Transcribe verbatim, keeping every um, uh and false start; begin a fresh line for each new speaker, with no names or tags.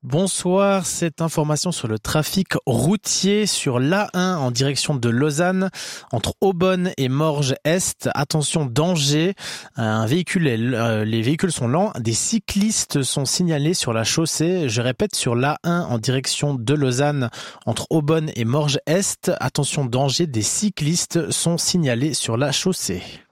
Bonsoir, cette information sur le trafic routier sur l'A un en direction de Lausanne, entre Aubonne et Morges-Est. Attention, danger, un véhicule, est, les véhicules sont lents, des cyclistes sont signalés sur la chaussée. Je répète, sur l'A un en direction de Lausanne, entre Aubonne et Morges-Est. Attention, danger, des cyclistes sont signalés sur la chaussée.